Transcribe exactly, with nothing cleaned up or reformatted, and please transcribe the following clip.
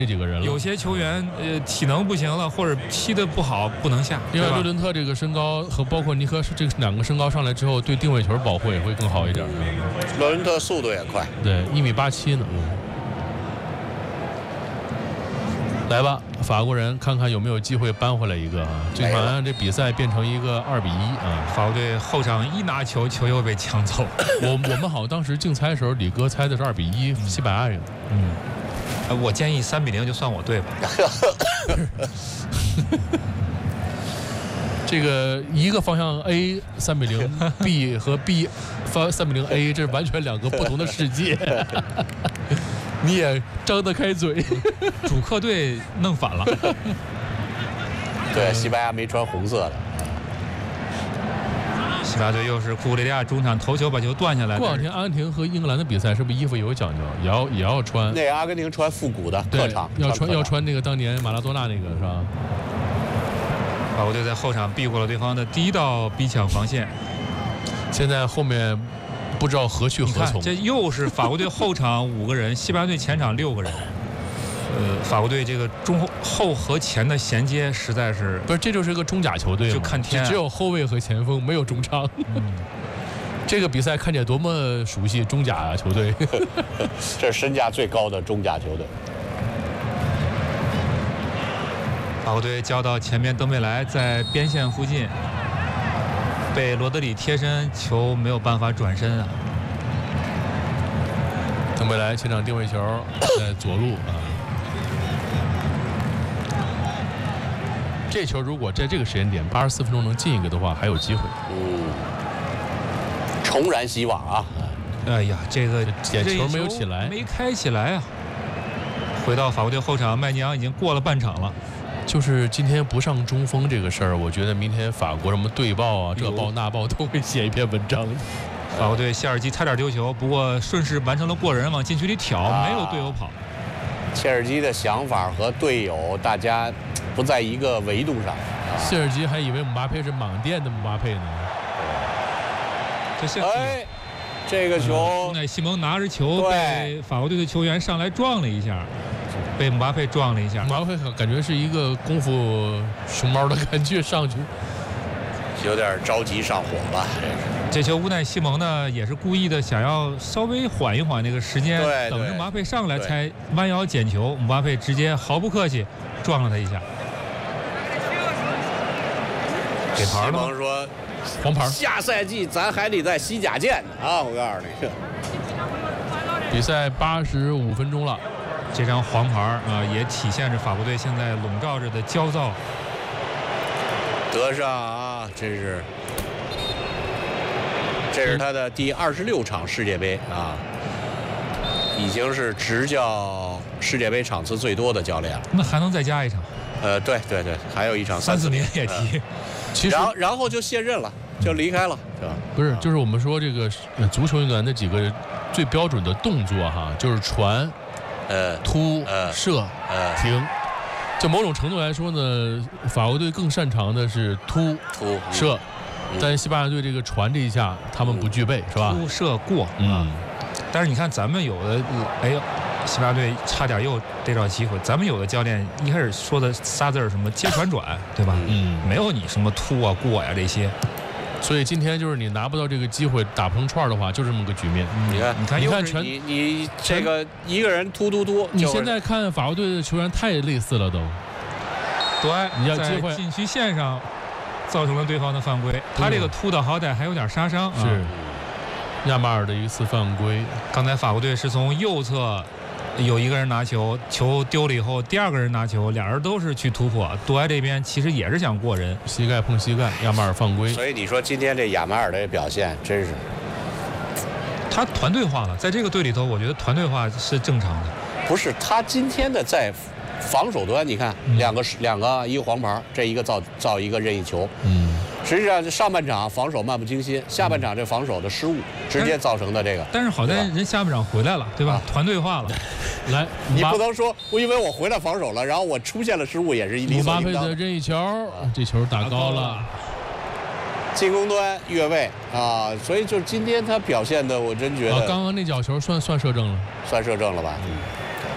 这几个人了。 有些球员呃体能不行了，或者踢得不好，不能下。 另外，洛伦特这个身高和包括尼克这个两个身高上来之后，对定位球保护也会更好一点。 洛伦特速度也快， 对，一米八七呢。嗯。来吧，法国人，看看有没有机会扳回来一个啊！最好像这比赛变成一个二比一啊！ 法国队后场一拿球，球又被抢走。 我我们好像当时竞猜的时候，李哥猜的是二比一，西班牙赢。 嗯，我建议三比零就算我对吧？ 这个一个方向 A 三比零 ，B 和 B 方三比零 A， 这是完全两个不同的世界。你也张得开嘴， 主客队弄反了。 对，西班牙没穿红色的。 西班牙队又是库库雷利亚中场头球把球断下来。 过两天阿根廷和英格兰的比赛是不是衣服有讲究，也要也要穿？ 那阿根廷穿复古的客场， 要穿要穿那个当年马拉多纳那个是吧？ 法国队在后场避过了对方的第一道逼抢防线， 现在后面。不知道何去何从。 这又是法国队后场五个人，西班牙队前场六个人。呃，法国队这个中后后和前的衔接实在是不是，这就是个中甲球队， 就看天、啊， 只有后卫和前锋，没有中场。嗯、这个比赛看起来多么熟悉，中甲球队。 这是身价最高的中甲球队。 法国队交到前面，登贝莱在边线附近。被罗德里贴身，球没有办法转身啊！ 登贝莱前场定位球在左路啊。这球如果在这个时间点八十四分钟能进一个的话，还有机会。 嗯，重燃希望啊！ 哎呀，这个点球没有起来， 没开起来啊！回到法国队后场，麦尼昂已经过了半场了。 就是今天不上中锋这个事儿，我觉得明天法国什么队报啊、这报那报都会写一篇文章。 法国队谢尔基差点丢球，不过顺势完成了过人，往禁区里挑，啊、没有队友跑。 切尔基的想法和队友大家不在一个维度上。啊、 谢尔基还以为姆巴佩是莽店的姆巴佩呢。 这谢哎，这个球， 乌奈西蒙拿着球被法国队的球员上来撞了一下。被姆巴佩撞了一下， 姆巴佩感觉是一个功夫熊猫的感觉上去， 有点着急上火了。 这球乌奈西蒙呢也是故意的，想要稍微缓一缓那个时间，等着姆巴佩上来才弯腰捡球。姆巴佩直接毫不客气撞了他一下，给牌了。 西蒙说：“ 黄牌。 下赛季咱还得在西甲见呢啊！我告诉你。” 比赛八十五分钟了。 这张黄牌啊、呃，也体现着法国队现在笼罩着的焦躁。 德尚啊，真是，这是他的第二十六场世界杯啊，已经是执教世界杯场次最多的教练了。 那还能再加一场？ 呃，对对对，还有一场三四年也踢。 呃、其实然后然后就卸任了，就离开了，是吧？ 不是，就是我们说这个足球运动员的几个最标准的动作哈，就是传。 呃， 突、 呃、 射、 呃、 停，就某种程度来说呢，法国队更擅长的是突、 突、 射，嗯、但西班牙队这个传这一下他们不具备， 嗯、 是吧？ 突、射、过， 嗯。 但是你看咱们有的，哎呦，西班牙队差点又逮着机会。咱们有的教练一开始说的仨字儿什么接传转，对吧？ 嗯， 没有你什么突啊、过呀、啊、这些。 所以今天就是你拿不到这个机会打不成串的话，就这么个局面。 你看， 你看， 你看全你你这个一个人突突突， 你现在看法国队的球员太类似了都。 对， 你要机会在禁区线上造成了对方的犯规，他这个突的好歹还有点杀伤。 是、嗯、亚马尔的一次犯规。 刚才法国队是从右侧。有一个人拿球，球丢了以后，第二个人拿球，俩人都是去突破。杜埃这边其实也是想过人， 膝盖碰膝盖，亚马尔犯规。 所以你说今天这亚马尔的表现真是， 他团队化了，在这个队里头，我觉得团队化是正常的。 不是他今天的在防守端，你看、嗯、两个两个一个黄牌，这一个造造一个任意球。 嗯。 实际上，上半场防守漫不经心，下半场这防守的失误直接造成的这个。 但是好在人下半场回来了，对吧？啊、团队化了。 来， 你不能说我因为我回来防守了，然后我出现了失误也是理所应当的。 姆巴佩的任意球，这球打高了， 进攻端越位啊，所以就今天他表现的，我真觉得。 啊，刚刚那脚球算算射正了， 算射正了吧？嗯。